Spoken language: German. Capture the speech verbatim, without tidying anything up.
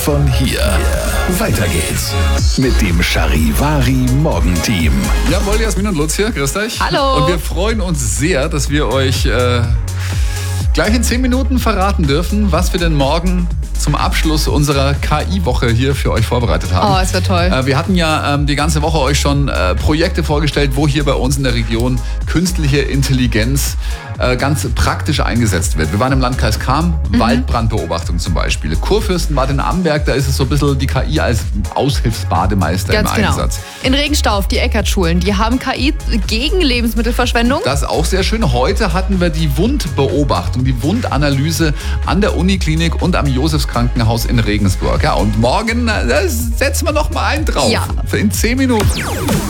Von hier. Weiter geht's mit dem Charivari Morgenteam. Jawohl, Jasmin und Lutz hier, grüßt euch. Hallo. Und wir freuen uns sehr, dass wir euch äh, gleich in zehn Minuten verraten dürfen, was wir denn morgen zum Abschluss unserer K I-Woche hier für euch vorbereitet haben. Oh, es wird toll. Äh, wir hatten ja ähm, die ganze Woche euch schon äh, Projekte vorgestellt, wo hier bei uns in der Region künstliche Intelligenz äh, ganz praktisch eingesetzt wird. Wir waren im Landkreis Cham, mhm. Waldbrandbeobachtung zum Beispiel. Kurfürstenbad in Amberg, da ist es so ein bisschen die K I als Aushilfsbademeister Ganz im genau. Einsatz. In Regenstauf, die Eckertschulen, die haben K I gegen Lebensmittelverschwendung. Das ist auch sehr schön. Heute hatten wir die Wundbeobachtung, die Wundanalyse an der Uniklinik und am Josefskrankenhaus in Regensburg. Ja, und morgen äh, setzen wir noch mal einen drauf. Ja. In zehn Minuten.